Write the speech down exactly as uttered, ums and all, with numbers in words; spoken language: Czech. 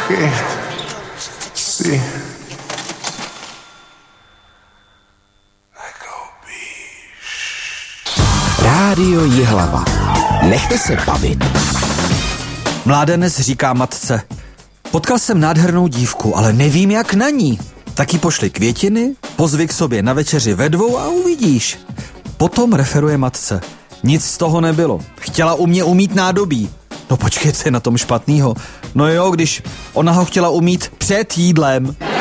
Chyť si Rádio Jihlava. Nechte se bavit. Mládenec říká matce: potkal jsem nádhernou dívku, ale nevím jak na ní. Tak jí pošli květiny, pozvi k sobě na večeři ve dvou a uvidíš. Potom referuje matce: nic z toho nebylo. Chtěla u mě umýt nádobí. No počkej, co je na tom špatnýho? No jo, když ona ho chtěla umýt před jídlem.